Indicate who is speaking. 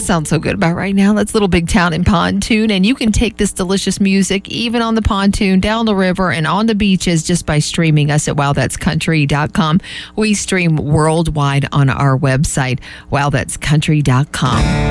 Speaker 1: that sounds so good about right now. That's Little Big Town and Pontoon. And you can take this delicious music even on the pontoon, down the river, and on the beaches just by streaming us at wowthat'scountry.com. We stream worldwide on our website, wowthat'scountry.com.